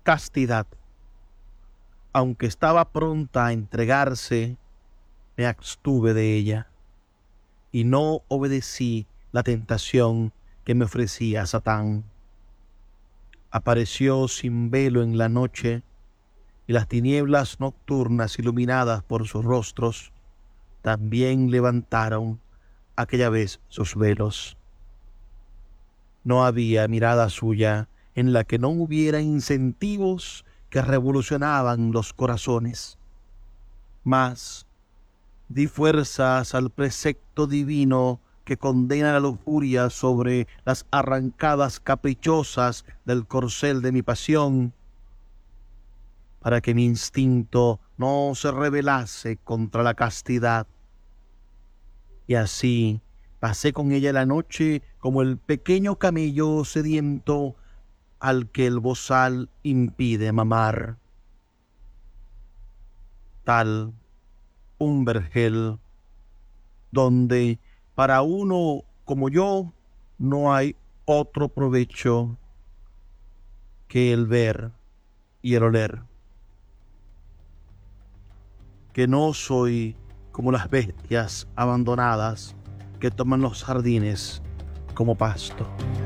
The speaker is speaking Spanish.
castidad. Aunque estaba pronta a entregarse, me abstuve de ella y no obedecí la tentación que me ofrecía Satán. Apareció sin velo en la noche, y las tinieblas nocturnas iluminadas por sus rostros también levantaron aquella vez sus velos. No había mirada suya en la que no hubiera incentivos que revolucionaban los corazones. Mas di fuerzas al precepto divino que condena la lujuria sobre las arrancadas caprichosas del corcel de mi pasión, para que mi instinto no se rebelase contra la castidad. Y así pasé con ella la noche como el pequeño camello sediento al que el bozal impide mamar. Tal un vergel donde para uno como yo no hay otro provecho que el ver y el oler. Que no soy como las bestias abandonadas que toman los jardines como pasto.